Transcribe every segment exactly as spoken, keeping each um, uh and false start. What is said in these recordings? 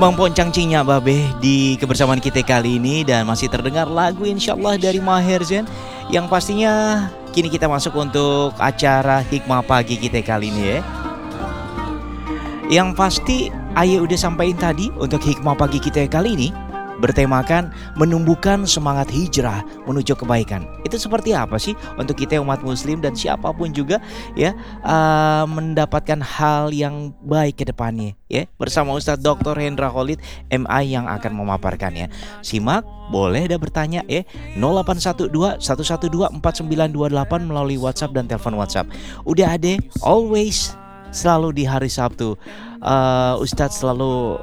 Bang Poncang Cinya Babe di kebersamaan kita kali ini dan masih terdengar lagu insyaallah dari Maher Zain yang pastinya kini kita masuk untuk acara Hikmah Pagi kita kali ini ya. Yang pasti Aye udah sampaikan tadi untuk Hikmah Pagi kita kali ini bertemakan menumbuhkan semangat hijrah menuju kebaikan. Itu seperti apa sih untuk kita umat muslim dan siapapun juga ya uh, mendapatkan hal yang baik ke depannya ya. Bersama Ustadz doktor Hendra Khalid M I yang akan memaparkannya. Simak, boleh dah bertanya ya nol delapan satu dua satu satu dua empat sembilan dua delapan melalui WhatsApp dan telepon WhatsApp. Udah ada always selalu di hari Sabtu uh, Ustadz selalu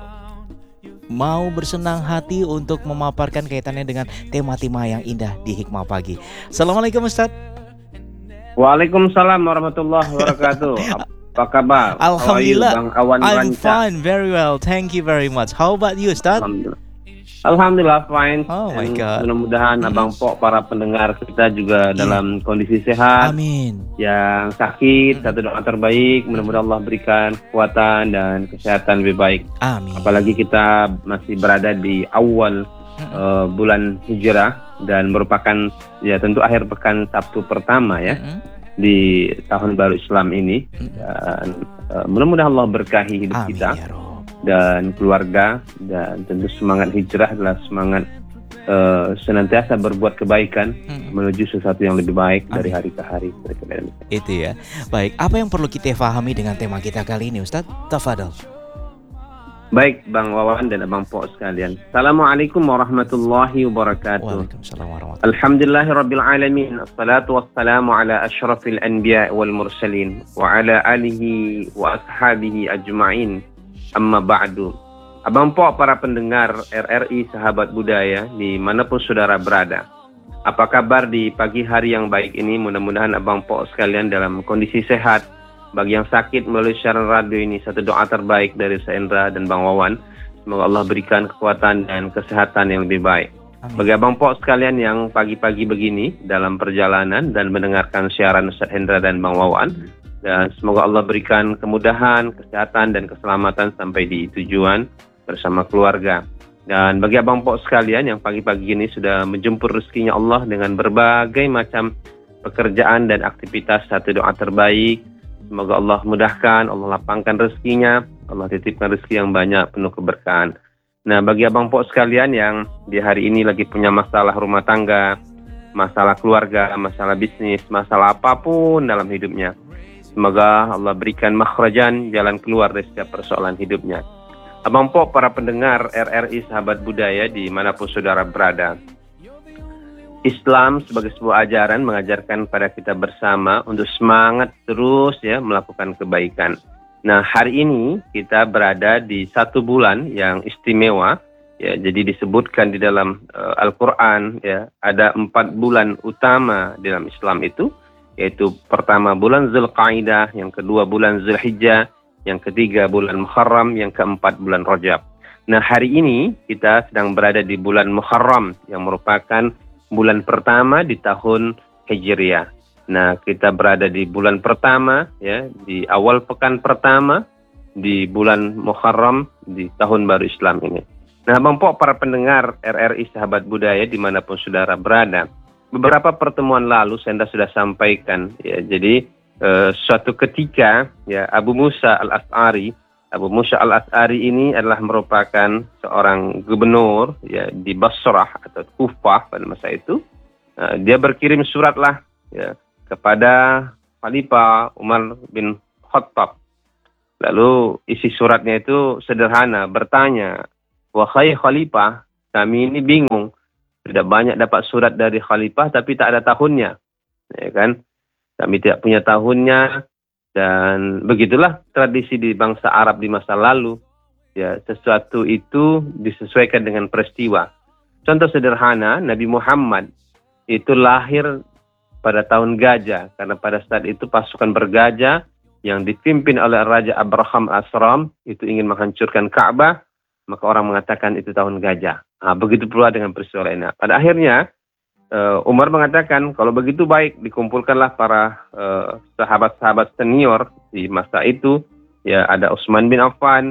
mau bersenang hati untuk memaparkan kaitannya dengan tema-tema yang indah di Hikmah Pagi. Assalamualaikum Ustaz. Waalaikumsalam warahmatullahi wabarakatuh. Apa kabar? Alhamdulillah. Bang Awan I'm Ranca? fine, very well. Thank you very much. How about you, Ustaz? Alhamdulillah. Alhamdulillah fine. Oh my And God. Mudah-mudahan Mm-hmm. Abang Pok para pendengar kita juga Yeah. dalam kondisi sehat. Amin. Yang sakit, satu doa terbaik. Mudah-mudahan Allah berikan kekuatan dan kesehatan lebih baik. Amin. Apalagi kita masih berada di awal Mm-mm. uh, bulan Hijrah dan merupakan ya tentu akhir pekan Sabtu pertama ya Mm-mm. di tahun baru Islam ini. Mm-mm. Dan uh, mudah-mudahan Allah berkahi hidup Amin kita ya Rob. dan keluarga, dan tentu semangat hijrah adalah semangat uh, senantiasa berbuat kebaikan Mm-mm. menuju sesuatu yang lebih baik Amin. dari hari ke hari. Itu ya. Baik, apa yang perlu kita pahami dengan tema kita kali ini, Ustaz? Tafadhol. Baik Bang Wawan dan Abang Pok sekalian, Assalamualaikum warahmatullahi wabarakatuh. Waalaikumsalam warahmatullahi Alhamdulillahirabbil alamin. Assalatu wassalamu ala asyrafil anbiya wal mursalin wa ala alihi wa ashabihi ajma'in. Amma ba'du. Abang Pok para pendengar R R I Sahabat Budaya dimanapun saudara berada. Apa kabar di pagi hari yang baik ini? Mudah-mudahan Abang Pok sekalian dalam kondisi sehat. Bagi yang sakit melalui siaran radio ini, satu doa terbaik dari Saendra dan Bang Wawan. Semoga Allah berikan kekuatan dan kesehatan yang lebih baik. Amin. Bagi Abang Pok sekalian yang pagi-pagi begini dalam perjalanan dan mendengarkan siaran Ustaz Hendra dan Bang Wawan, dan semoga Allah berikan kemudahan, kesehatan dan keselamatan sampai di tujuan bersama keluarga. Dan bagi Abang Pok sekalian yang pagi-pagi ini sudah menjemput rezekinya Allah dengan berbagai macam pekerjaan dan aktivitas, satu doa terbaik. Semoga Allah mudahkan, Allah lapangkan rezekinya, Allah titipkan rezeki yang banyak, penuh keberkahan. Nah, bagi Abang Pok sekalian yang di hari ini lagi punya masalah rumah tangga, masalah keluarga, masalah bisnis, masalah apapun dalam hidupnya, semoga Allah berikan makhrajan, jalan keluar dari setiap persoalan hidupnya. Abang Pok para pendengar R R I Sahabat Budaya dimanapun saudara berada, Islam sebagai sebuah ajaran mengajarkan pada kita bersama untuk semangat terus ya melakukan kebaikan. Nah, hari ini kita berada di satu bulan yang istimewa ya. Jadi disebutkan di dalam uh, Al-Qur'an ya, ada empat bulan utama dalam Islam itu, yaitu pertama bulan Zulqa'dah, yang kedua bulan Zulhijjah, yang ketiga bulan Muharram, yang keempat bulan Rajab. Nah, hari ini kita sedang berada di bulan Muharram yang merupakan bulan pertama di tahun Hijriah. Nah, kita berada di bulan pertama ya, di awal pekan pertama di bulan Muharram di tahun baru Islam ini. Nah, Bang Pok para pendengar R R I Sahabat Budaya dimanapun saudara berada, beberapa pertemuan lalu saya sudah sampaikan ya. Jadi eh, suatu ketika ya Abu Musa Al-Asy'ari Abu Musa Al-Asy'ari ini adalah merupakan seorang gubernur ya di Basrah atau Kufah pada masa itu. Uh, dia berkirim suratlah ya kepada Khalifah Umar bin Khattab. Lalu isi suratnya itu sederhana, bertanya, "Wahai Khalifah, kami ini bingung. Sudah banyak dapat surat dari Khalifah tapi tak ada tahunnya." Ya kan? Kami tidak punya tahunnya. Dan begitulah tradisi di bangsa Arab di masa lalu. Ya, sesuatu itu disesuaikan dengan peristiwa. Contoh sederhana, Nabi Muhammad itu lahir pada tahun gajah. Karena pada saat itu pasukan bergajah yang dipimpin oleh Raja Abraham Asram itu ingin menghancurkan Ka'bah. Maka orang mengatakan itu tahun gajah. Nah, begitu pula dengan peristiwa lainnya. Pada akhirnya, Uh, Umar mengatakan, kalau begitu baik, dikumpulkanlah para uh, sahabat-sahabat senior di masa itu. Ya, ada Utsman bin Affan,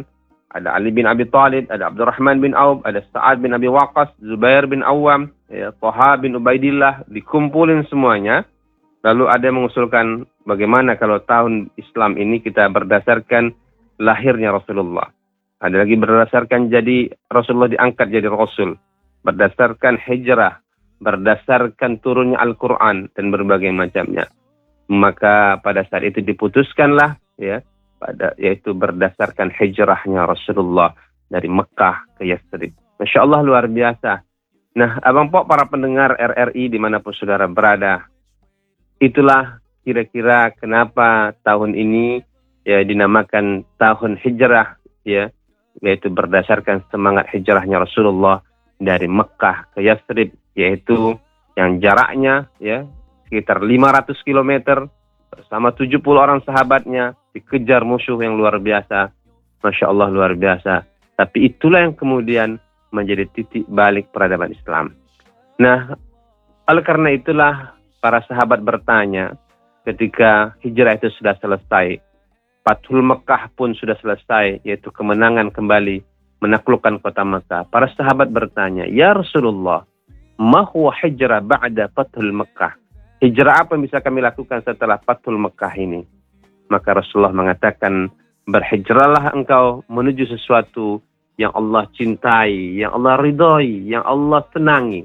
ada Ali bin Abi Thalib, ada Abdurrahman bin Auf, ada Sa'ad bin Abi Waqqas, Zubair bin Awam, ya, Thaha bin Ubaidillah, dikumpulin semuanya. Lalu ada yang mengusulkan bagaimana kalau tahun Islam ini kita berdasarkan lahirnya Rasulullah. Ada lagi berdasarkan jadi Rasulullah diangkat jadi Rasul. Berdasarkan hijrah, berdasarkan turunnya Al-Quran, dan berbagai macamnya. Maka pada saat itu diputuskanlah, ya, pada yaitu berdasarkan hijrahnya Rasulullah dari Mekah ke Yathrib. Masya Allah, luar biasa. Nah, Abang Pok, para pendengar R R I dimanapun saudara berada, itulah kira-kira kenapa tahun ini ya dinamakan tahun hijrah, ya, yaitu berdasarkan semangat hijrahnya Rasulullah dari Mekah ke Yathrib, yaitu yang jaraknya ya sekitar lima ratus kilometer bersama tujuh puluh orang sahabatnya, dikejar musuh yang luar biasa. Masya Allah, luar biasa. Tapi itulah yang kemudian menjadi titik balik peradaban Islam. Nah, oleh karena itulah para sahabat bertanya ketika hijrah itu sudah selesai, Fathul Mekah pun sudah selesai, yaitu kemenangan kembali menaklukkan kota Mekah. Para sahabat bertanya, "Ya Rasulullah, ma huwa hijrah ba'da Fathul Mekah?" Hijrah apa yang bisa kami lakukan setelah Fathul Mekah ini? Maka Rasulullah mengatakan, berhijrahlah engkau menuju sesuatu yang Allah cintai, yang Allah ridhoi, yang Allah senangi.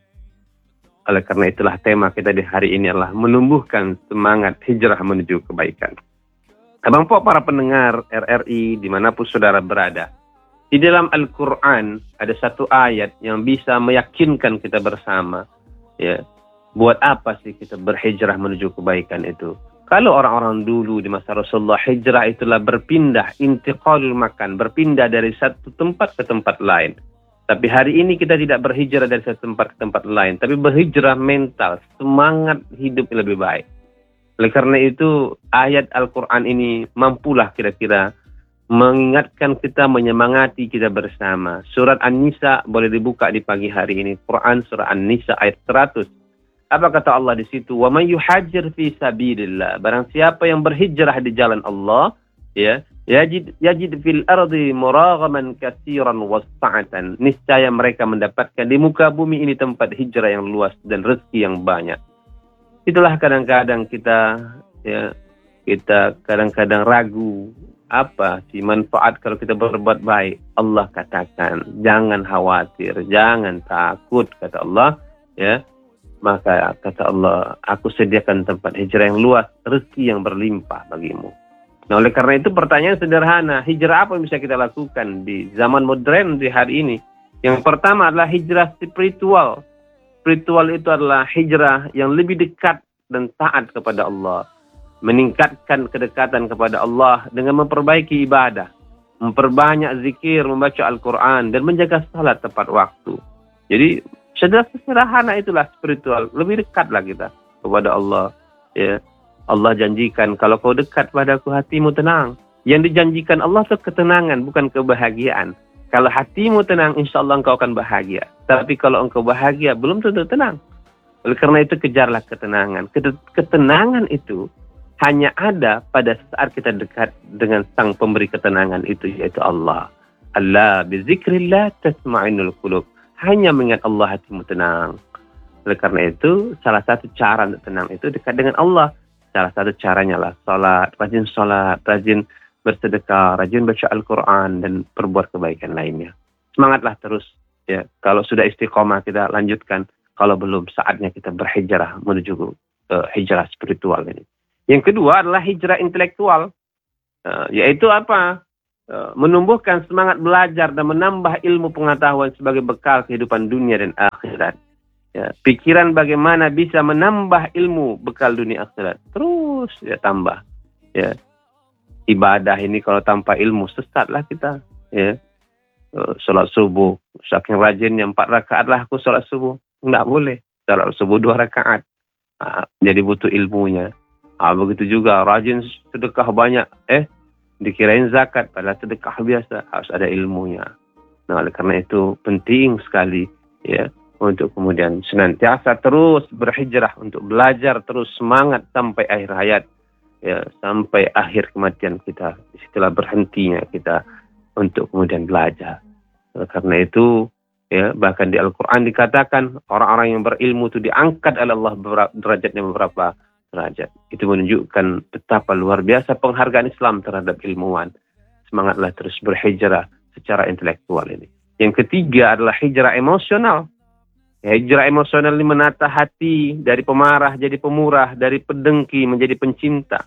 Oleh karena itulah tema kita di hari ini adalah menumbuhkan semangat hijrah menuju kebaikan. Abang Pok, para pendengar R R I dimanapun saudara berada, di dalam Al-Quran ada satu ayat yang bisa meyakinkan kita bersama, ya, buat apa sih kita berhijrah menuju kebaikan itu? Kalau orang-orang dulu di masa Rasulullah, hijrah itulah berpindah, intiqalul makan, berpindah dari satu tempat ke tempat lain. Tapi hari ini kita tidak berhijrah dari satu tempat ke tempat lain, tapi berhijrah mental, semangat hidup yang lebih baik. Oleh karena itu, ayat Al-Quran ini mampulah kira-kira mengingatkan kita, menyemangati kita bersama. Surat An-Nisa boleh dibuka di pagi hari ini. Quran surah An-Nisa ayat seratus. Apa kata Allah di situ? Wa man yuhajir fi sabilillah. Barang siapa yang berhijrah di jalan Allah, ya, yajid yajid fil ardi muraghaman katsiran wasa'atan. Niscaya mereka mendapatkan di muka bumi ini tempat hijrah yang luas dan rezeki yang banyak. Itulah kadang-kadang kita, ya, kita kadang-kadang ragu. Apa sih manfaat kalau kita berbuat baik? Allah katakan, jangan khawatir, jangan takut, kata Allah, ya. Maka kata Allah, aku sediakan tempat hijrah yang luas, rezeki yang berlimpah bagimu. Nah, oleh karena itu pertanyaan sederhana, hijrah apa yang bisa kita lakukan di zaman modern di hari ini? Yang pertama adalah hijrah spiritual. Spiritual itu adalah hijrah yang lebih dekat dan taat kepada Allah. Meningkatkan kedekatan kepada Allah dengan memperbaiki ibadah, memperbanyak zikir, membaca Al-Quran, dan menjaga salat tepat waktu. Jadi sederhana itulah spiritual, lebih dekatlah kita kepada Allah. Ya, Allah janjikan, kalau kau dekat padaku hatimu tenang. Yang dijanjikan Allah itu ketenangan, bukan kebahagiaan. Kalau hatimu tenang, insya Allah engkau akan bahagia. Tapi kalau engkau bahagia, belum tentu tenang. Oleh karena itu kejarlah ketenangan. Ketenangan itu hanya ada pada saat kita dekat dengan sang pemberi ketenangan itu, yaitu Allah. Allah bizikrillah tasma'inul qulub. Hanya mengingat Allah hatimu tenang. Oleh karena itu, salah satu cara untuk tenang itu dekat dengan Allah. Salah satu caranya lah salat, rajin salat, rajin bersedekah, rajin baca Al-Quran, dan perbuat kebaikan lainnya. Semangatlah terus. Ya, kalau sudah istiqomah kita lanjutkan. Kalau belum, saatnya kita berhijrah menuju uh, hijrah spiritual ini. Yang kedua adalah hijrah intelektual, uh, yaitu apa? Uh, menumbuhkan semangat belajar dan menambah ilmu pengetahuan sebagai bekal kehidupan dunia dan akhirat. Ya, pikiran bagaimana bisa menambah ilmu bekal dunia akhirat. Terus ya tambah. Ya, ibadah ini kalau tanpa ilmu sesatlah kita. Ya, uh, sholat subuh, saking rajinnya empat rakaat lah aku sholat subuh. Enggak boleh. Sholat subuh dua rakaat. Uh, jadi butuh ilmunya. Ah, begitu juga rajin sedekah banyak, eh dikirain zakat, padahal sedekah biasa, harus ada ilmunya. Nah, oleh karena itu penting sekali ya untuk kemudian senantiasa terus berhijrah untuk belajar, terus semangat sampai akhir hayat, ya, sampai akhir kematian kita. Disitulah berhentinya kita untuk kemudian belajar. Karena itu, ya, bahkan di Al-Quran dikatakan orang-orang yang berilmu itu diangkat oleh Allah beberapa, derajatnya beberapa derajat. Itu menunjukkan betapa luar biasa penghargaan Islam terhadap ilmuwan. Semangatlah terus berhijrah secara intelektual ini. Yang ketiga adalah hijrah emosional. Hijrah emosional ini menata hati dari pemarah jadi pemurah, dari pendengki menjadi pencinta.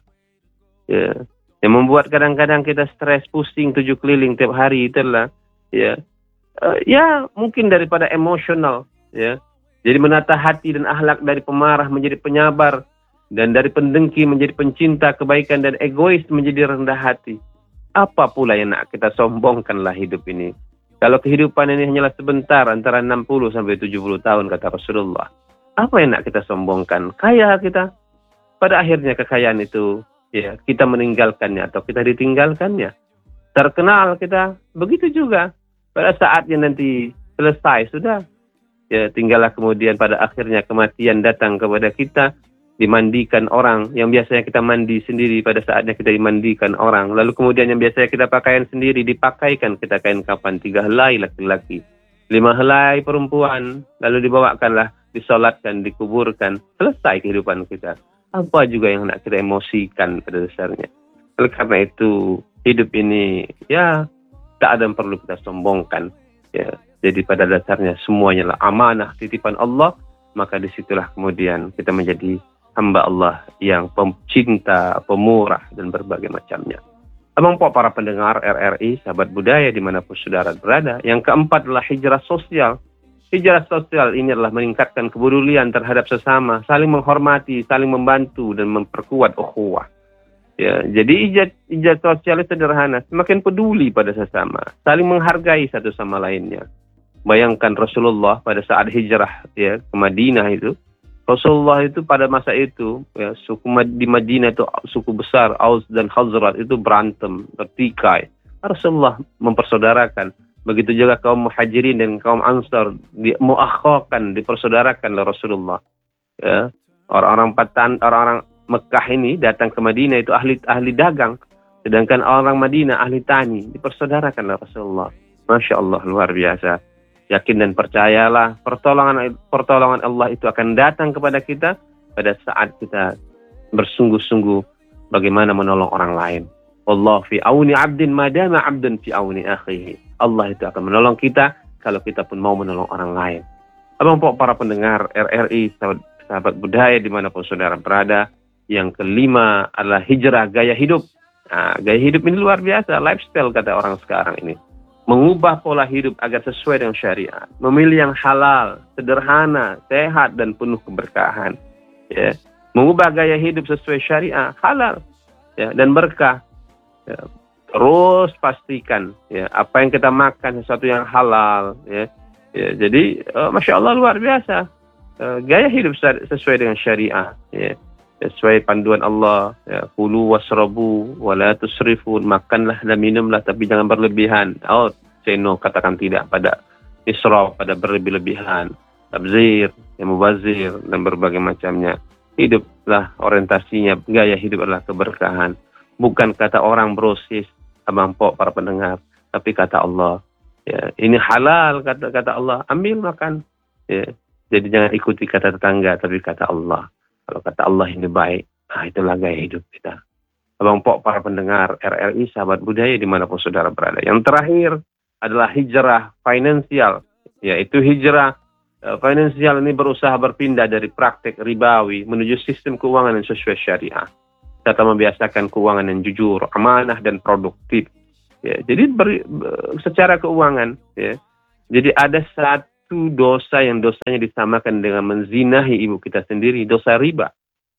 Ya. Yang membuat kadang-kadang kita stres, pusing, tujuh keliling tiap hari itulah, ya, uh, ya mungkin daripada emosional, ya. Jadi menata hati dan akhlak dari pemarah menjadi penyabar, dan dari pendengki menjadi pencinta kebaikan, dan egois menjadi rendah hati. Apa pula yang nak kita sombongkanlah hidup ini? Kalau kehidupan ini hanyalah sebentar, antara enam puluh sampai tujuh puluh tahun, kata Rasulullah. Apa yang nak kita sombongkan? Kaya kita. Pada akhirnya kekayaan itu, ya, kita meninggalkannya atau kita ditinggalkannya. Terkenal kita, begitu juga. Pada saatnya nanti selesai, sudah. Ya, tinggallah kemudian pada akhirnya kematian datang kepada kita. Dimandikan orang, yang biasanya kita mandi sendiri, pada saatnya kita dimandikan orang. Lalu kemudian yang biasanya kita pakaian sendiri, dipakaikan kita kain kapan. Tiga helai laki-laki, lima helai perempuan, lalu dibawakanlah, disolatkan, dikuburkan. Selesai kehidupan kita. Apa juga yang nak kita emosikan pada dasarnya. Oleh karena itu, hidup ini, ya, tak ada yang perlu kita sombongkan. Ya, jadi pada dasarnya semuanya lah amanah, titipan Allah. Maka disitulah kemudian kita menjadi hamba Allah yang pecinta, pemurah, dan berbagai macamnya. Abang Pok para pendengar R R I, sahabat budaya dimanapun saudara berada. Yang keempat adalah hijrah sosial. Hijrah sosial ini adalah meningkatkan kepedulian terhadap sesama, saling menghormati, saling membantu, dan memperkuat ukhuwah. Ya, jadi ijaz, ijaz sosial itu sederhana, semakin peduli pada sesama, saling menghargai satu sama lainnya. Bayangkan Rasulullah pada saat hijrah, ya, ke Madinah itu, Rasulullah itu pada masa itu, ya, suku di Madinah itu suku besar, Aus dan Khazraj itu berantem, bertikai. Rasulullah mempersaudarakan. Begitu juga kaum Muhajirin dan kaum Ansar dimuakhakan, dipersaudarakan oleh Rasulullah. Ya, orang-orang Patan, orang-orang Mekah ini datang ke Madinah itu ahli ahli dagang, sedangkan orang Madinah ahli tani, dipersaudarakan oleh Rasulullah. Masya Allah, luar biasa. Yakin dan percayalah, pertolongan pertolongan Allah itu akan datang kepada kita pada saat kita bersungguh-sungguh bagaimana menolong orang lain. Allah fi auni abdin madama abdun fi auni akhihi. Allah itu akan menolong kita kalau kita pun mau menolong orang lain. Abang Pok para pendengar R R I, sahabat, sahabat budaya dimanapun saudara berada. Yang kelima adalah hijrah gaya hidup. Nah, gaya hidup ini luar biasa, lifestyle kata orang sekarang ini. Mengubah pola hidup agar sesuai dengan syariat, memilih yang halal, sederhana, sehat, dan penuh keberkahan. Ya. Mengubah gaya hidup sesuai syariat, halal, ya, dan berkah. Ya. Terus pastikan, ya, apa yang kita makan sesuatu yang halal. Ya. Ya, jadi, uh, Masya Allah, luar biasa. Uh, gaya hidup sesuai dengan syariat. Ya. Sesuai panduan Allah, ya, kulu wasrabu wala tusrifun, makanlah dan minumlah tapi jangan berlebihan. Oh, seno katakan tidak pada israf, pada berlebih-lebihan, tabzir, yang mubazir, dan berbagai macamnya. Hiduplah orientasinya, gaya hidup adalah keberkahan. Bukan kata orang brosis, Abang Pok para pendengar, tapi kata Allah. Ya, ini halal kata kata Allah, ambil makan. Ya, jadi jangan ikuti kata tetangga, tapi kata Allah. Kalau kata Allah ini baik, nah itulah gaya hidup kita. Abang Pok para pendengar R R I, sahabat budaya dimanapun saudara berada. Yang terakhir adalah hijrah finansial. Yaitu hijrah uh, finansial ini berusaha berpindah dari praktek ribawi menuju sistem keuangan yang sesuai syariah. Serta membiasakan keuangan yang jujur, amanah, dan produktif. Ya, jadi ber, ber, secara keuangan, ya, jadi ada satu dosa yang dosanya disamakan dengan menzinahi ibu kita sendiri, dosa riba.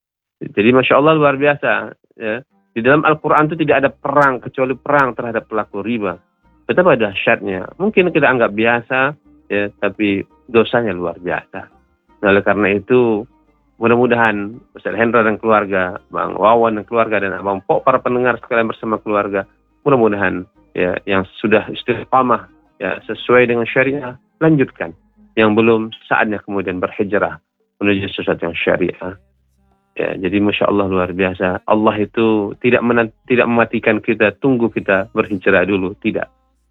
Jadi Masya Allah luar biasa. Ya. Di dalam Al-Quran itu tidak ada perang kecuali perang terhadap pelaku riba. Betapa dahsyatnya. Mungkin kita anggap biasa, ya, tapi dosanya luar biasa. Nah, oleh karena itu, mudah-mudahan Ustaz Hendra dan keluarga, Bang Wawan dan keluarga, dan Abang Pok para pendengar sekalian bersama keluarga, mudah-mudahan, ya, yang sudah istiqamah, ya, sesuai dengan syariah, lanjutkan. Yang belum, saatnya kemudian berhijrah menuju sesuatu yang syariah. Ya, jadi Masya Allah luar biasa. Allah itu tidak menant- tidak mematikan kita, tunggu kita berhijrah dulu. Tidak.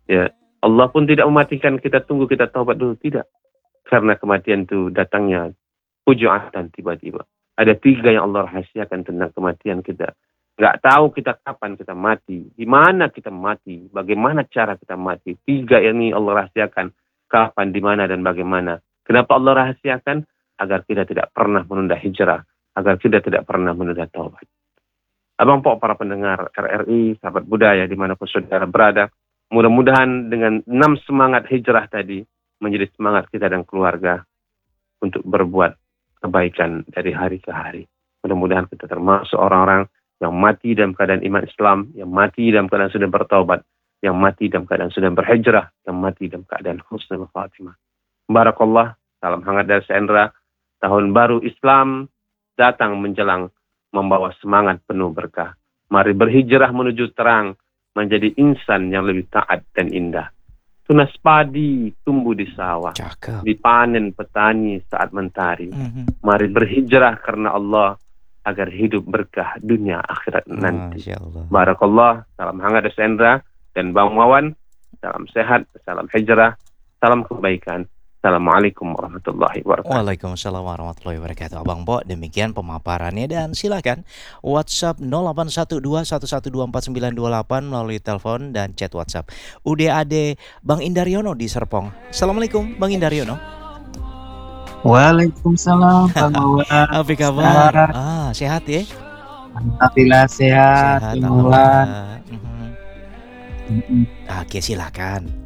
Ya, Allah pun tidak mematikan kita tunggu kita taubat dulu, tidak. Karena kematian itu datangnya fujuatan tiba-tiba. Ada tiga yang Allah rahasiakan tentang kematian kita. Nggak tahu kita kapan kita mati, di mana kita mati, bagaimana cara kita mati. Tiga ini Allah rahasiakan kapan, di mana, dan bagaimana. Kenapa Allah rahasiakan? Agar kita tidak pernah menunda hijrah, agar kita tidak pernah menunda taubat. Abang Pok, para pendengar R R I, sahabat budaya dimanapun saudara berada, mudah-mudahan dengan enam semangat hijrah tadi menjadi semangat kita dan keluarga untuk berbuat kebaikan dari hari ke hari. Mudah-mudahan kita termasuk orang-orang yang mati dalam keadaan iman Islam, yang mati dalam keadaan sudah bertaubat, yang mati dalam keadaan sudah berhijrah, yang mati dalam keadaan husnul khatimah. Barakallah, salam hangat dari Sendra. Tahun baru Islam datang menjelang, membawa semangat penuh berkah. Mari berhijrah menuju terang, menjadi insan yang lebih taat dan indah. Tunas padi tumbuh di sawah, Cakep. dipanen petani saat mentari. Mhm. Mari berhijrah karena Allah, agar hidup berkah dunia akhirat nanti. Masya Allah. Barakallah, salam hangat dari Sendra dan Bang Wawan. Salam sehat, salam hijrah, salam kebaikan. Assalamualaikum warahmatullahi wabarakatuh. Waalaikumsalam warahmatullahi wabarakatuh. Abang Bo, demikian pemaparannya, dan silakan WhatsApp nol delapan satu dua satu satu dua empat sembilan dua delapan melalui telepon dan chat WhatsApp. U D A D Bang Indaryono di Serpong. Assalamualaikum Bang Indaryono. Waalaikumsalam Bang Wawan. Apa kabar? Sehat. Ah, sehat ya? Alhamdulillah sehat, Sehat, Bang Wawan. alhamdulillah. Mhm. Mm-mm. Oke, silakan.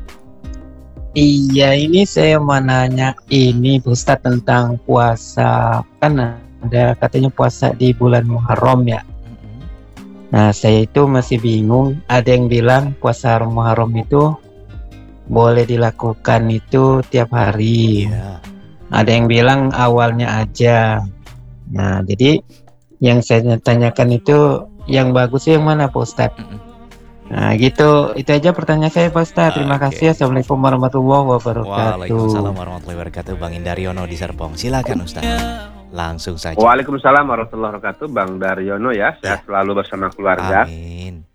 Iya, ini saya mau nanya ini Ustaz tentang puasa. Kan ada katanya puasa di bulan Muharram ya. Mhm. Nah, saya itu masih bingung. Ada yang bilang puasa Muharram itu boleh dilakukan itu tiap hari. Iya. Ada yang bilang awalnya aja. Nah, jadi yang saya tanyakan itu yang bagus yang mana Pak Ustadz? Mhm. Nah gitu, itu aja pertanyaan saya Pak Ustadz. Terima Oke. kasih. Assalamualaikum warahmatullahi wabarakatuh. Waalaikumsalam warahmatullahi wabarakatuh. Bang Indaryono di Serpong. Silakan Ustaz. Langsung saja. Waalaikumsalam warahmatullahi wabarakatuh. Bang Daryono ya, sehat Ya. selalu bersama keluarga. Amin.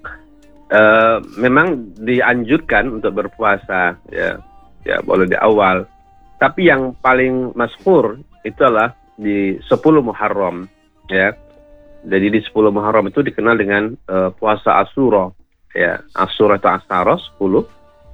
Eh, memang dianjurkan untuk berpuasa ya, ya boleh di awal. Tapi yang paling masyhur itu adalah di sepuluh Muharram ya. Jadi di sepuluh Muharram itu dikenal dengan eh, puasa Asyura ya. Asyura itu Asyara sepuluh.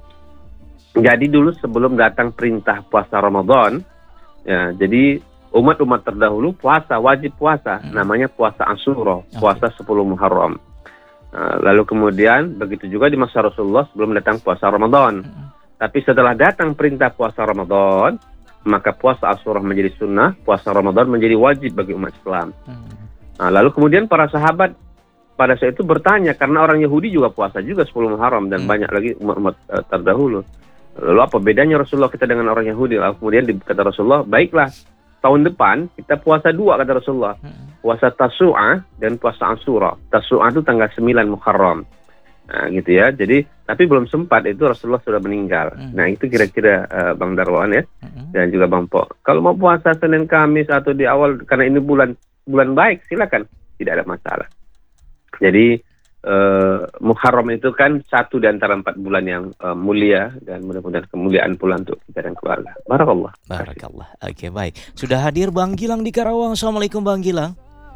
Jadi dulu sebelum datang perintah puasa Ramadan ya, jadi umat-umat terdahulu puasa, wajib puasa, Hmm. namanya puasa Asyura, Oke. puasa sepuluh Muharram. Nah, lalu kemudian begitu juga di masa Rasulullah sebelum datang puasa Ramadan. Mhm. Tapi setelah datang perintah puasa Ramadan, maka puasa Asyura menjadi sunnah, puasa Ramadan menjadi wajib bagi umat Islam. Mhm. Nah, lalu kemudian para sahabat pada saat itu bertanya, karena orang Yahudi juga puasa juga sepuluh Muharram dan Hmm. banyak lagi umat-umat uh, terdahulu. Lalu apa bedanya Rasulullah kita dengan orang Yahudi? Lalu kemudian kata Rasulullah, baiklah tahun depan kita puasa dua, kata Rasulullah. Mhm. Puasa Tasu'ah dan puasa Asyura. Tasu'ah itu tanggal sembilan Muharram. Nah, gitu ya. Jadi, tapi belum sempat itu Rasulullah sudah meninggal. Hmm. Nah, itu kira-kira uh, Bang Darwan ya, Mhm. dan juga Bang Po. Kalau mau puasa Senin Kamis atau di awal karena ini bulan bulan baik, silakan, tidak ada masalah. Jadi uh, Muharram itu kan satu di antara empat bulan yang uh, mulia, dan mudah-mudahan kemuliaan pula untuk kita dan keluarga. Barakallah. Barakallah. Oke, baik. Sudah hadir Bang Gilang di Karawang. Assalamualaikum Bang Gilang.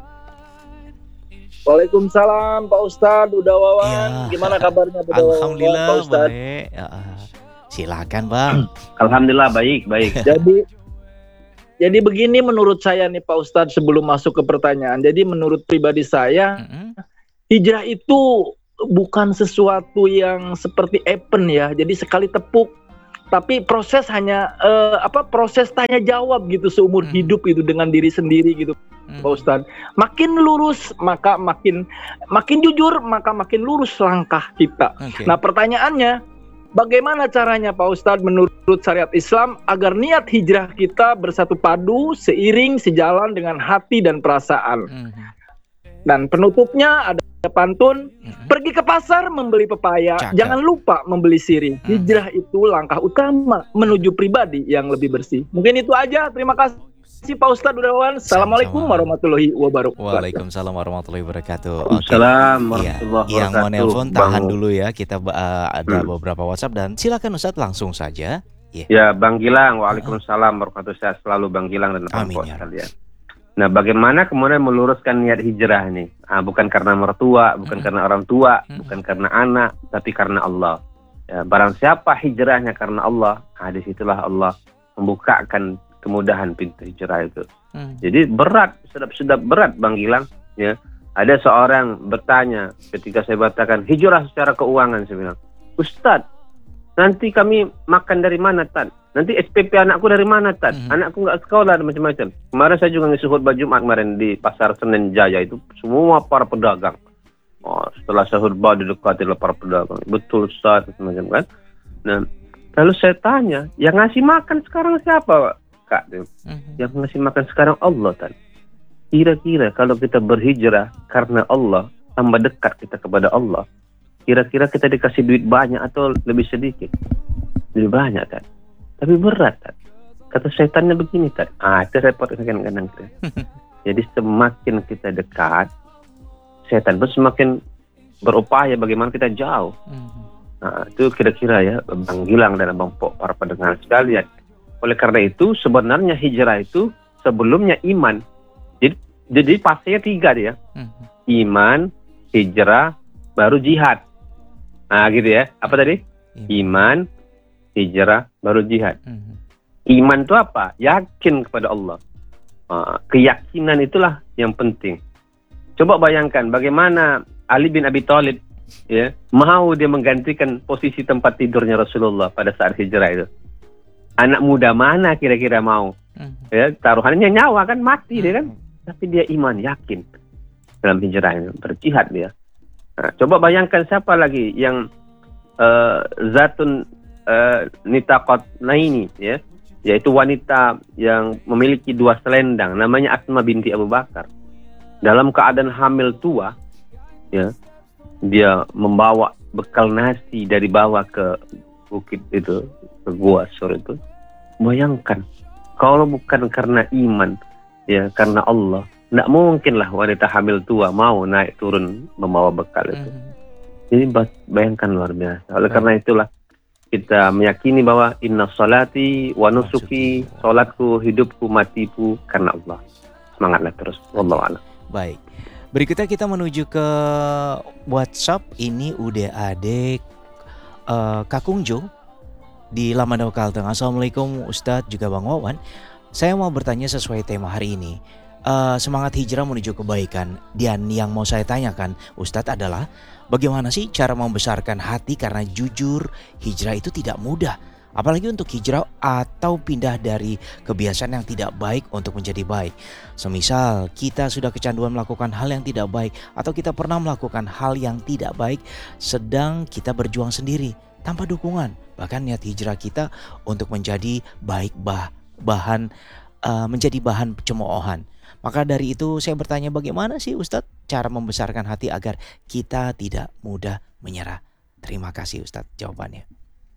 Waalaikumsalam Pak Ustadz, udah Wawan. Iya. Gimana kabarnya Udah Wawan, Pak Alhamdulillah Ustadz? baik. Ya, ah. Silakan Bang. Alhamdulillah baik, baik. Jadi jadi begini menurut saya nih Pak Ustadz, sebelum masuk ke pertanyaan. Jadi menurut pribadi saya, Mhm. hijrah itu bukan sesuatu yang seperti event ya. Jadi sekali tepuk, tapi proses hanya eh, apa proses tanya jawab gitu seumur Hmm. hidup itu dengan diri sendiri gitu Mhm. Pak Ustadz. Makin lurus maka makin makin jujur maka makin lurus langkah kita. Oke. Nah pertanyaannya, bagaimana caranya Pak Ustadz menurut syariat Islam agar niat hijrah kita bersatu padu, seiring, sejalan dengan hati dan perasaan. Mhm. Dan penutupnya ada pantun, Mhm. pergi ke pasar membeli pepaya, Cakep. jangan lupa membeli sirih. Hmm. Hijrah itu langkah utama menuju pribadi yang lebih bersih. Mungkin itu aja, terima kasih. kasih Pak Ustadz Udawan. Assalamualaikum Sama-sama. warahmatullahi wabarakatuh. Waalaikumsalam warahmatullahi wabarakatuh. Oke. Waalaikumsalam Iya, warahmatullahi yang mau wabarakatuh. nelpon Bang. tahan dulu ya. Kita uh, ada Hmm. beberapa WhatsApp dan silakan Ustadz langsung saja. Ya, Bang Gilang, waalaikumsalam warahmatullahi wabarakatuh. Sehat selalu Bang Gilang dan Bang Amin, Pos ya. sekalian. Nah, bagaimana kemudian meluruskan niat hijrah nih? Ah, bukan karena mertua, bukan Mm-mm. karena orang tua, Mm-mm. bukan karena anak, tapi karena Allah. Ya, barang siapa hijrahnya karena Allah, ah, disitulah Allah membukakan kemudahan pintu hijrah itu. Hmm. Jadi berat, sedap-sedap berat Bang Gilang. Ya, ada seorang bertanya ketika saya bacakan hijrah secara keuangan, saya bilang, Ustadz, nanti kami makan dari mana, Tan? Nanti S P P anakku dari mana, Tan? Mhm. Anakku nggak sekolah dan macam-macam. Kemarin saya juga ngisi khutbah Jumat kemarin di Pasar Senen Jaya itu semua para pedagang. Oh, setelah saya khutbah didekati oleh para pedagang. Betul, Ustaz, macam kan. Nah, lalu saya tanya, yang ngasih makan sekarang siapa, Kak? Mhm. Yang ngasih makan sekarang Allah, Tan. Kira-kira kalau kita berhijrah karena Allah, tambah dekat kita kepada Allah, kira-kira kita dikasih duit banyak atau lebih sedikit? Lebih banyak, Tan. Tapi berat, Tan. Kata setannya begini, Tan. Ah, itu repot kadang-kadang. Tan. Jadi semakin kita dekat, setan pun semakin berupaya bagaimana kita jauh. Mhm. Nah, itu kira-kira ya, Bang Gilang dan Bang Pok, para pendengar sekalian. Oleh karena itu, sebenarnya hijrah itu sebelumnya iman. Jadi, jadi pastinya tiga dia. Mhm. Iman, hijrah, baru jihad. Nah, gitu ya. Apa tadi? Iman, hijrah, baru jihad. Mhm. Iman itu apa? Yakin kepada Allah. Ah, keyakinan itulah yang penting. Coba bayangkan bagaimana Ali bin Abi Thalib ya mau dia menggantikan posisi tempat tidurnya Rasulullah pada saat hijrah itu. Anak muda mana kira-kira mau? Mhm. Ya, taruhannya nyawa kan, mati dia kan. Mhm. Tapi dia iman, yakin dalam hijrah ini, berjihad dia. Nah, coba bayangkan siapa lagi yang uh, zatun uh, nitaqat laini ya, yaitu wanita yang memiliki dua selendang, namanya Asma binti Abu Bakar. Dalam keadaan hamil tua, ya, dia membawa bekal nasi dari bawah ke bukit itu, ke gua Sur itu. Bayangkan, kalau bukan karena iman, ya, karena Allah, tidak mungkinlah wanita hamil tua mau naik turun membawa bekal itu. Mhm. Jadi bayangkan luar biasa. Oleh Baik. karena itulah kita meyakini bahwa inna salati wa nusuki, salatku, hidupku, matiku karena Allah. Semangatlah terus. Wallahu a'lam. Baik. Berikutnya kita menuju ke WhatsApp. Ini udah ada uh, Kakung Jo di Lamandau Kalteng. Assalamualaikum Ustadz juga Bang Wawan. Saya mau bertanya sesuai tema hari ini. Uh, semangat hijrah menuju kebaikan. Dan yang mau saya tanyakan Ustadz adalah bagaimana sih cara membesarkan hati, karena jujur hijrah itu tidak mudah. Apalagi untuk hijrah atau pindah dari kebiasaan yang tidak baik untuk menjadi baik. Semisal kita sudah kecanduan melakukan hal yang tidak baik, atau kita pernah melakukan hal yang tidak baik sedang kita berjuang sendiri tanpa dukungan. Bahkan niat hijrah kita untuk menjadi baik bah, bahan uh, menjadi bahan cemoohan. Maka dari itu saya bertanya, bagaimana sih Ustadz cara membesarkan hati agar kita tidak mudah menyerah? Terima kasih Ustadz jawabannya.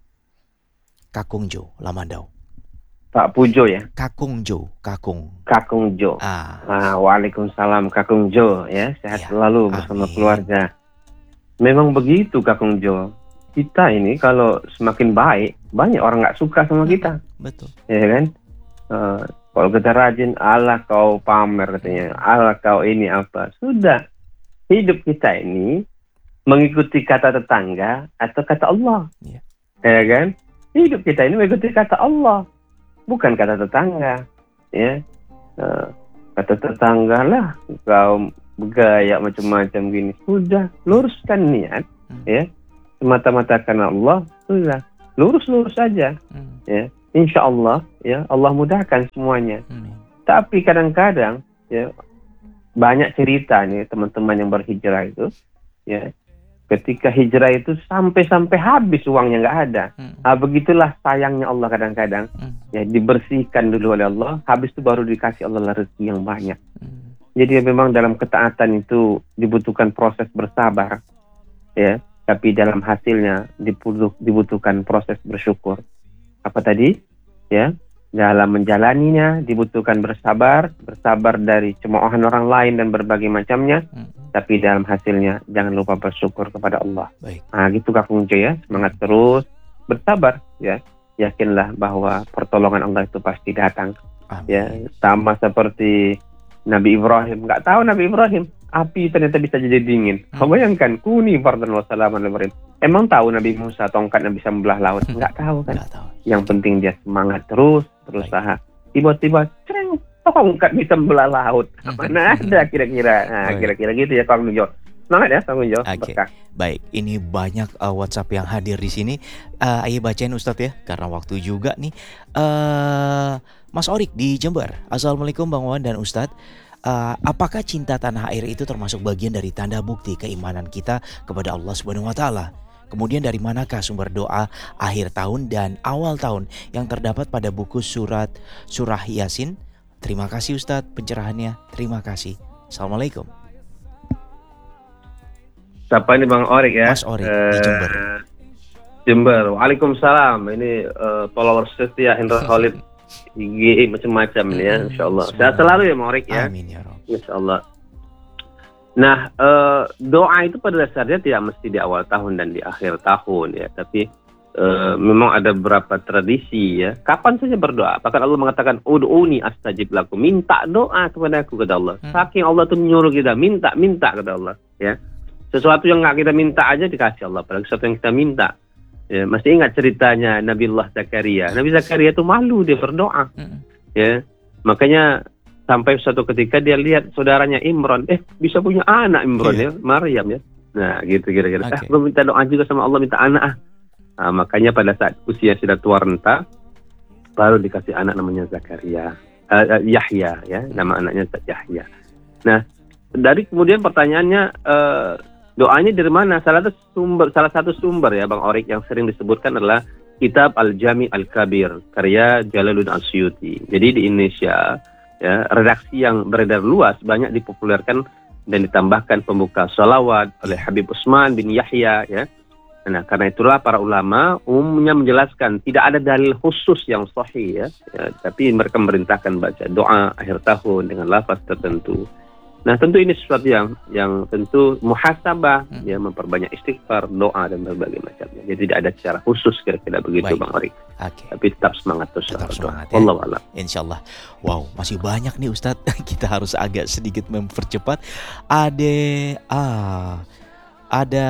Kakung Jo, Lamandau. Pak Pujo ya, Kakung Jo, Kakung. Kakung Jo. Ah, Ah, waalaikumsalam Kakung Jo ya, sehat Ya, selalu bersama amin. keluarga. Memang begitu Kakung Jo. Kita ini kalau semakin baik, banyak orang nggak suka sama kita, betul. ya kan? Eh, kalau kita rajin, Allah kau pamer katanya, Allah kau ini apa? Sudah, hidup kita ini mengikuti kata tetangga atau kata Allah, Iya. ya kan? Hidup kita ini mengikuti kata Allah, bukan kata tetangga, ya. Eh, kata tetangga lah, kau bergaya macam-macam gini. Sudah, luruskan niat, Hmm. ya. Semata-mata karena Allah, sudah, lurus-lurus saja, Hmm. ya. Insya Allah, ya, Allah mudahkan semuanya. Hmm. Tapi kadang-kadang, ya, banyak cerita nih teman-teman yang berhijrah itu, ya. Ketika hijrah itu sampai-sampai habis uangnya nggak ada. Hmm. Nah, begitulah sayangnya Allah kadang-kadang. Hmm. Ya, dibersihkan dulu oleh Allah, habis itu baru dikasih Allah rezeki yang banyak. Hmm. Jadi memang dalam ketaatan itu dibutuhkan proses bersabar, ya. Tapi dalam hasilnya dibutuh, dibutuhkan proses bersyukur. Apa tadi? Ya, Dalam menjalaninya dibutuhkan bersabar, bersabar dari cemoohan orang lain dan berbagai macamnya. Hmm. Tapi dalam hasilnya jangan lupa bersyukur kepada Allah. Baik. Nah, gitu Kakung Jo ya, semangat terus, bersabar ya. Yakinlah bahwa pertolongan Allah itu pasti datang. Amin. Ya, sama seperti Nabi Ibrahim. Nggak tahu Nabi Ibrahim, api ternyata bisa jadi dingin. Kau Hmm. bayangkan, kuni fardan wa salaman Ibrahim. Emang tahu Nabi Musa tongkatnya bisa membelah laut? Nggak tahu kan. Nggak tahu. Yang penting dia semangat terus, berusaha. Tiba-tiba, cereng, tongkat bisa membelah laut. Mana ada kira-kira. Nah, Baik. kira-kira gitu ya Kang Jo. Semangat ya Kang Jo. Oke. Berkah. Baik, ini banyak uh, WhatsApp yang hadir di sini. Uh, ayo bacain Ustadz ya, karena waktu juga nih. Uh, Mas Orik di Jember. Assalamualaikum Bang Wawan dan Ustadz. Uh, apakah cinta tanah air itu termasuk bagian dari tanda bukti keimanan kita kepada Allah Subhanahu Wa Taala? Kemudian dari manakah sumber doa akhir tahun dan awal tahun yang terdapat pada buku surat surah Yasin? Terima kasih Ustadz pencerahannya. Terima kasih. Assalamualaikum. Siapa ini Bang Orik ya? Mas Orik di Jember. Eh, Jember. Waalaikumsalam. Ini uh, followers setia Hendra Khalid I G macam-macam ini ya, Hmm, insyaallah. semoga. Sehat selalu ya Bang Orik ya. Amin ya Rabb. Insyaallah. Nah, eh, doa itu pada dasarnya tidak mesti di awal tahun dan di akhir tahun ya, tapi eh, memang ada beberapa tradisi ya. Kapan saja berdoa. Bahkan Allah mengatakan, "Ud'uni astajib lakum." Minta doa kepada aku kata Allah. Hmm. Saking Allah tuh menyuruh kita minta, minta kata Allah ya. Sesuatu yang nggak kita minta aja dikasih Allah, apalagi sesuatu yang kita minta. Ya, masih ingat ceritanya Nabiullah Zakaria. Nabi Zakaria itu malu dia berdoa. Hmm. Ya. Makanya sampai suatu ketika dia lihat saudaranya Imran, eh bisa punya anak Imran Iya. ya, Maryam ya. Nah gitu kira-kira. Oke. Ah, gue minta doa juga sama Allah, minta anak ah. Nah, makanya pada saat usia sudah tua renta, baru dikasih anak namanya Zakaria, uh, uh, Yahya ya, nama anaknya Yahya. Nah dari kemudian pertanyaannya, uh, doanya dari mana? Salah satu sumber, salah satu sumber ya Bang Orik yang sering disebutkan adalah Kitab Al-Jami Al-Kabir karya Jalaluddin Asyuti. Jadi di Indonesia ya, redaksi yang beredar luas banyak dipopulerkan dan ditambahkan pembuka sholawat oleh Habib Utsman bin Yahya ya. Nah, karena itulah para ulama umumnya menjelaskan tidak ada dalil khusus yang sahih ya, ya tapi mereka memerintahkan baca doa akhir tahun dengan lafaz tertentu. Nah, tentu ini sesuatu yang yang tentu muhasabah Hmm. ya, memperbanyak istighfar, doa dan berbagai macamnya. Jadi tidak ada secara khusus kira-kira begitu Baik. Bang Orik. Oke. Tapi tetap semangat terus. Tetap berdoa. semangat, ya. Wallahu a'lam. Insyaallah. Wow, masih banyak nih Ustadz. Kita harus agak sedikit mempercepat. Ada ah, ada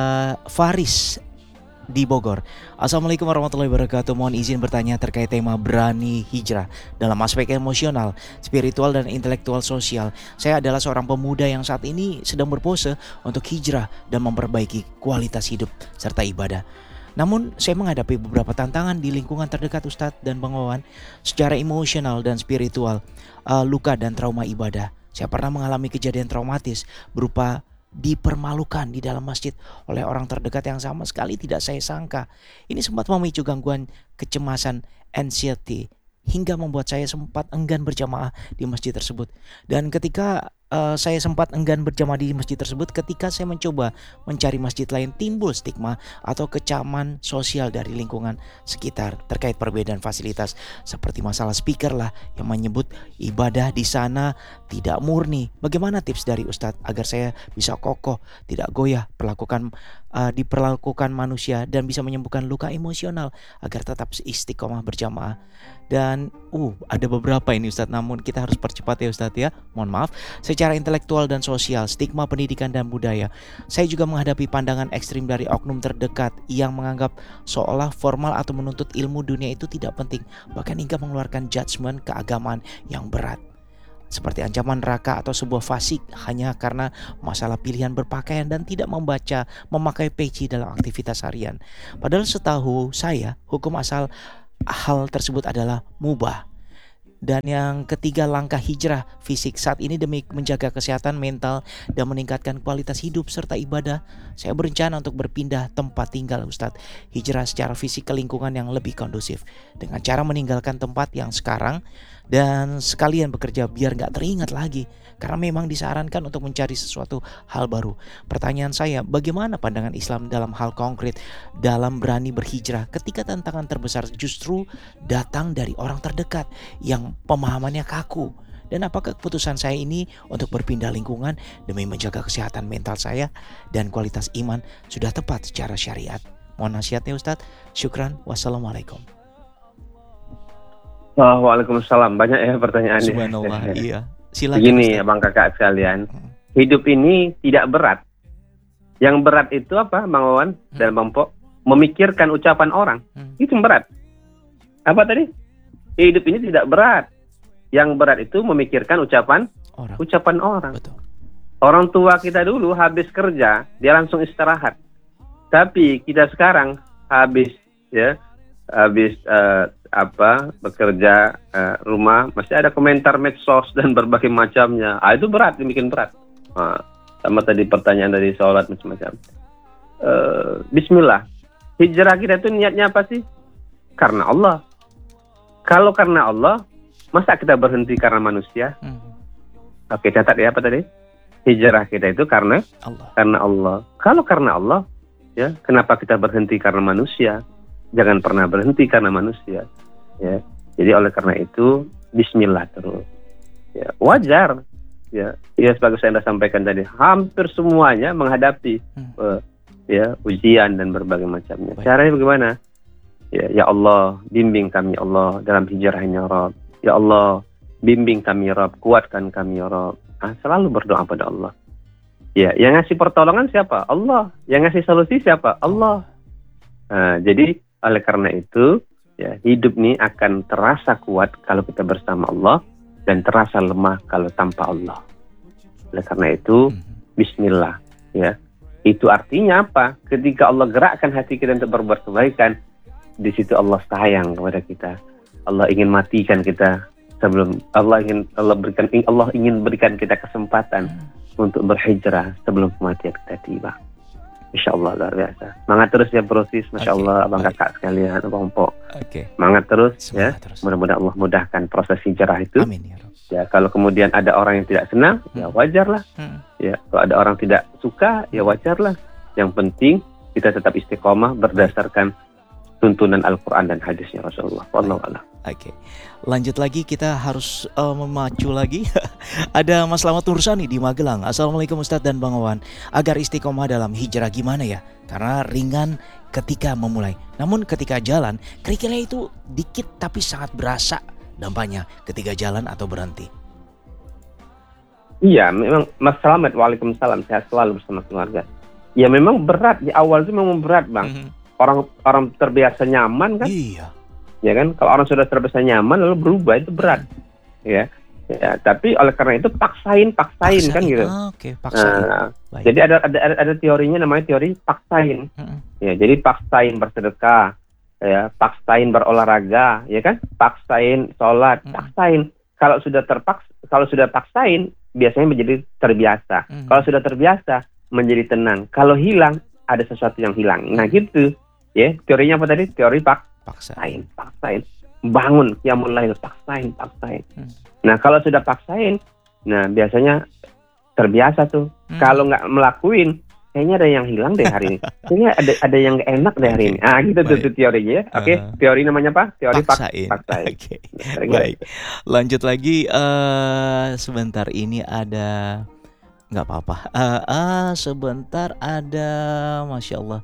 Faris di Bogor. Assalamualaikum warahmatullahi wabarakatuh. Mohon izin bertanya terkait tema berani hijrah dalam aspek emosional, spiritual dan intelektual sosial. Saya adalah seorang pemuda yang saat ini sedang berpose untuk hijrah dan memperbaiki kualitas hidup serta ibadah. Namun saya menghadapi beberapa tantangan di lingkungan terdekat Ustadz dan Bang Wawan secara emosional dan spiritual, uh, luka dan trauma ibadah. Saya pernah mengalami kejadian traumatis berupa dipermalukan di dalam masjid oleh orang terdekat yang sama sekali tidak saya sangka. Ini sempat memicu gangguan kecemasan anxiety hingga membuat saya sempat enggan berjamaah di masjid tersebut. Dan ketika uh, saya sempat enggan berjamaah di masjid tersebut, ketika saya mencoba mencari masjid lain, timbul stigma atau kecaman sosial dari lingkungan sekitar terkait perbedaan fasilitas, seperti masalah speaker lah yang menyebut ibadah di sana tidak murni. Bagaimana tips dari Ustadz agar saya bisa kokoh, tidak goyah, perlakukan uh, diperlakukan manusia dan bisa menyembuhkan luka emosional agar tetap istiqomah berjamaah? Dan uh ada beberapa ini Ustadz, namun kita harus percepat ya Ustadz ya. Mohon maaf. Secara intelektual dan sosial, stigma pendidikan dan budaya, saya juga menghadapi pandangan ekstrim dari oknum terdekat yang menganggap seolah formal atau menuntut ilmu dunia itu tidak penting, bahkan hingga mengeluarkan judgement keagamaan yang berat, seperti ancaman neraka atau sebuah fasik hanya karena masalah pilihan berpakaian dan tidak membaca memakai peci dalam aktivitas harian. Padahal setahu saya hukum asal hal tersebut adalah mubah. Dan yang ketiga, langkah hijrah fisik. Saat ini demi menjaga kesehatan mental dan meningkatkan kualitas hidup serta ibadah, saya berencana untuk berpindah tempat tinggal, Ustadz. Hijrah secara fisik ke lingkungan yang lebih kondusif dengan cara meninggalkan tempat yang sekarang dan sekalian bekerja biar gak teringat lagi, karena memang disarankan untuk mencari sesuatu hal baru. Pertanyaan saya, bagaimana pandangan Islam dalam hal konkret dalam berani berhijrah ketika tantangan terbesar justru datang dari orang terdekat yang pemahamannya kaku? Dan apakah keputusan saya ini untuk berpindah lingkungan demi menjaga kesehatan mental saya dan kualitas iman sudah tepat secara syariat? Mohon nasihatnya Ustadz. Syukran. Wassalamualaikum. Oh, waalaikumsalam. Banyak ya pertanyaannya. Subhanallah. Iya. Silakan. Begini Ustaz. abang kakak sekalian, hidup ini tidak berat. Yang berat itu apa, Bang Wawan Hmm. dan Bang Po? Memikirkan ucapan orang. Hmm. Itu yang berat. Apa tadi? Hidup ini tidak berat. Yang berat itu memikirkan ucapan Orang. ucapan orang. Betul. Orang tua kita dulu habis kerja, dia langsung istirahat. Tapi kita sekarang habis ya, habis eh, apa bekerja eh, rumah masih ada komentar medsos dan berbagai macamnya. Ah, itu berat, dibikin berat. Ah, sama tadi pertanyaan dari sholat macam-macam. Eh, Bismillah. Hijrah kita itu niatnya apa sih? Karena Allah. Kalau karena Allah, masa kita berhenti karena manusia? Hmm. Oke, catat ya apa tadi? Hijrah kita itu karena Allah. karena Allah. Kalau karena Allah, ya, kenapa kita berhenti karena manusia? Jangan pernah berhenti karena manusia. Ya, jadi oleh karena itu, Bismillah terus. Ya, wajar. Ya, ya sebagai saya anda sampaikan tadi, hampir semuanya menghadapi Hmm. uh, ya ujian dan berbagai macamnya. Baik. Caranya bagaimana? Ya, ya Allah, bimbing kami ya Allah dalam hijrahnya Rabb. Ya Allah, bimbing kami ya Rabb, kuatkan kami ya Rabb. Ah, selalu berdoa pada Allah. Ya, yang ngasih pertolongan siapa? Allah. Yang ngasih solusi siapa? Allah. Nah, jadi oleh karena itu, ya, hidup ini akan terasa kuat kalau kita bersama Allah dan terasa lemah kalau tanpa Allah. Oleh karena itu, Hmm. Bismillah. Ya, itu artinya apa? Ketika Allah gerakkan hati kita untuk berbuat kebaikan, di situ Allah sayang kepada kita. Allah ingin matikan kita sebelum Allah ingin Allah berikan Allah ingin berikan kita kesempatan untuk berhijrah sebelum kematian kita tiba. Insya Allah luar biasa. Semangat terus ya proses, Masya Oke, Allah abang baik. kakak sekalian, abang Po. Oke. Semangat terus ya. Semangat terus. Mudah-mudahan Allah mudahkan proses hijrah itu. Amin ya Rabb. Ya, kalau kemudian ada orang yang tidak senang, ya wajarlah. Hmm. Ya, kalau ada orang tidak suka, ya wajarlah. Yang penting kita tetap istiqomah berdasarkan tuntunan Al-Quran dan hadisnya Rasulullah. Wallahu a'lam. Oke, lanjut lagi, kita harus uh, memacu lagi. Ada Mas Slamet Nursani di Magelang. Assalamualaikum Ustadz dan Bang Wawan. Agar istiqomah dalam hijrah gimana ya? Karena ringan ketika memulai, namun ketika jalan kerikilnya itu dikit tapi sangat berasa dampaknya ketika jalan atau berhenti. Iya, memang Mas Slamet, waalaikumsalam, sehat selalu bersama keluarga. Ya memang berat, di awal itu memang berat Bang. Mhm. Orang orang terbiasa nyaman kan? Iya. Ya kan, kalau orang sudah terbiasa nyaman lalu berubah itu berat. Ya. Ya, tapi oleh karena itu paksain, paksain, kan gitu. Ah, Oke, paksain. Nah, Baik. jadi ada, ada ada ada teorinya namanya teori paksain. Mhm. Ya, jadi paksain bersedekah, ya, paksain berolahraga, ya kan? Paksain sholat, Mm. paksain. Kalau sudah terpaksa, kalau sudah paksain, biasanya menjadi terbiasa. Mm. Kalau sudah terbiasa, menjadi tenang. Kalau hilang, ada sesuatu yang hilang. Nah, gitu. Ya, teorinya apa tadi? Teori pak Paksain. paksain, paksain. Bangun, qiyamul lail, paksain, paksain. Hmm. Nah, kalau sudah paksain, nah biasanya terbiasa tuh. Hmm. Kalau nggak melakuin, kayaknya ada yang hilang deh hari ini. Kayaknya ada ada yang nggak enak deh hari Oke, ini. Ah, gitu tuh, baik. tuh teorinya ya. Oke, Uh-huh. teori namanya apa? Teori pak Paksain. paksain. Oke. Kira-kira Baik. gitu. Lanjut lagi, eh sebentar, ini ada, nggak apa-apa. Eh, ah, sebentar, ada, Masya Allah,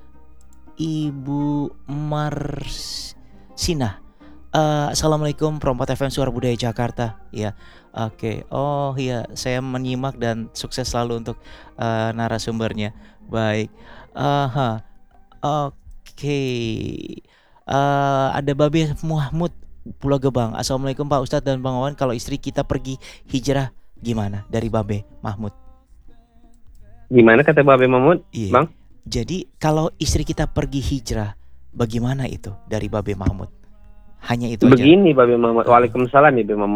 Ibu Marsina. Eh, Assalamualaikum, Perempat F M Suara Budaya Jakarta. Ya, oke. Oh iya, saya menyimak dan sukses selalu untuk eh, narasumbernya. Baik. Aha. Oke. Eh, ada Babe Muhammad Pulau Gebang. Assalamualaikum Pak Ustadz dan Bang Wawan. Kalau istri kita pergi hijrah gimana? Dari Babe Mahmud. Gimana kata Babe Mahmud? Iya. Bang? Jadi kalau istri kita pergi hijrah, bagaimana itu dari Babe Mahmud? Hanya itu aja. Begini Babe Muhammad. Waalaikumsalam ya Babe Muhammad.